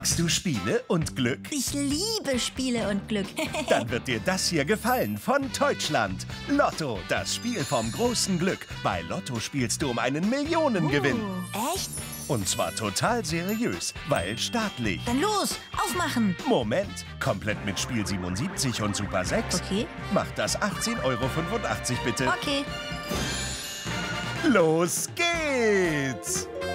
Magst du Spiele und Glück? Ich liebe Spiele und Glück. Dann wird dir das hier gefallen von Deutschland. Lotto, das Spiel vom großen Glück. Bei Lotto spielst du um einen Millionengewinn. Echt? Und zwar total seriös, weil staatlich. Dann los, aufmachen. Moment, komplett mit Spiel 77 und Super 6? Okay. Macht das 18,85 € bitte. Okay. Los geht's!